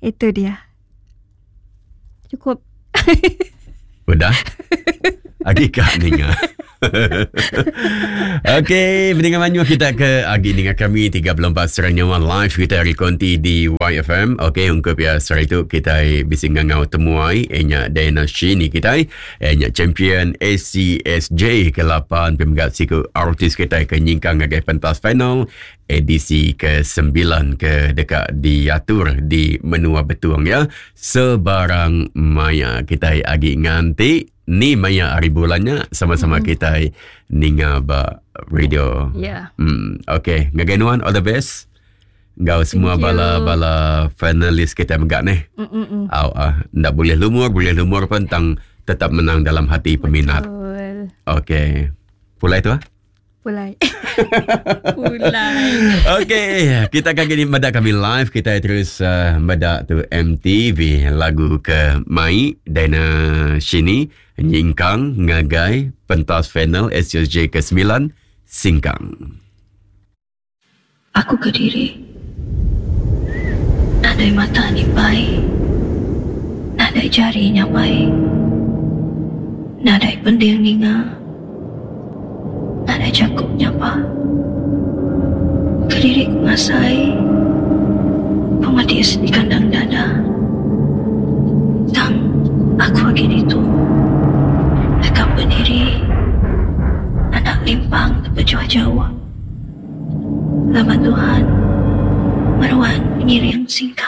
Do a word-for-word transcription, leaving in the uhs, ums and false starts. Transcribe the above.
Itu dia. Cukup. Udah? Agika ninga. Okey, pendengar Manyu, kita ke agi dengan kami tiga puluh empat Serangnya live kita hari konti di Y F M. Okey, untuk biasa itu kita bising ngau temuai enya Diana Shini kita enya champion A C S J ke lapan pemegat siku artis kita ke nyingkang ngagai pentas final edisi ke sembilan ke dekat diatur di Menua Betuang ya. Sebarang maya kita agi nganti ni maya hari bulannya sama-sama mm. kita ninga ba radio. Yeah. Hmm, okay. Ngaganuan all the best. Gau semua bala-bala finalis kita megak ni. Aw ah, ndak boleh lumur, boleh lumur pun tang tetap menang dalam hati peminat. Betul. Okay. Pulai tu ah? Pulai. Pulai. Okay, kita akan gini medak kami live. Kita terus uh, medak tu M T V lagu ke Mai Diana Shini nyingkang ngagai pentas final S C S J ke sembilan Singkang. Aku ke diri. Nadai mata ni baik. Nadai jarinya baik. Nadai pending ninga. Ada cakupnya pak. Kediri ku ngasai pematis di kandang dada. Tang aku lagi itu dekat berdiri. Anak limpang terpejuah jauh. Laban Tuhan Marwan pengiring singkat.